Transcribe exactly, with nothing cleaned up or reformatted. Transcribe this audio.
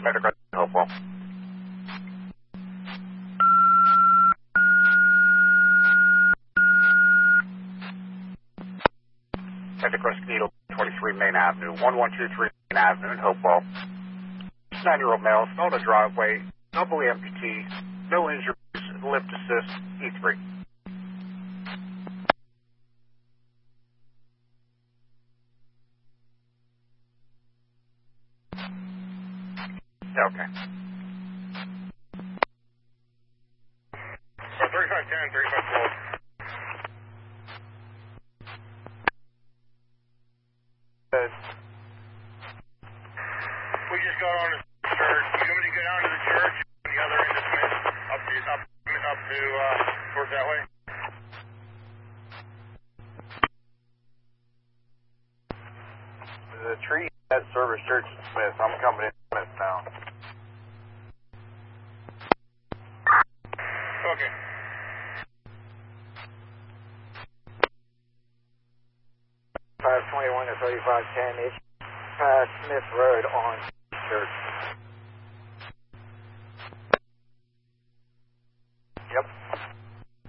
Metacross Hopewell. Metacross Needle, twenty-three Main Avenue, one one two three Main Avenue in Hopewell. nine-year-old male, fell in a driveway, doubly amputee, no injuries, lift assist, E three. Okay. So thirty-five ten, thirty-five twelve. Good. We just got on the church. You want me to go down to the church on the other end of Smith? Up to, up, up to, uh, towards that way? The tree at Service Church in Smith. I'm coming in Smith now. Okay. five twenty-one to thirty-five ten, it's past Smith Road on Church.